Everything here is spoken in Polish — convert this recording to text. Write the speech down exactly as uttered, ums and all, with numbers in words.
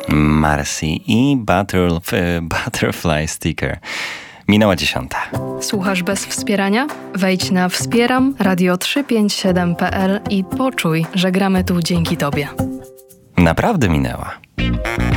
Marcy i Butterf- Butterfly Sticker. Minęła dziesiąta. Słuchasz bez wspierania? Wejdź na wspieram radio trzysta pięćdziesiąt siedem kropka p l i poczuj, że gramy tu dzięki Tobie. Naprawdę minęła.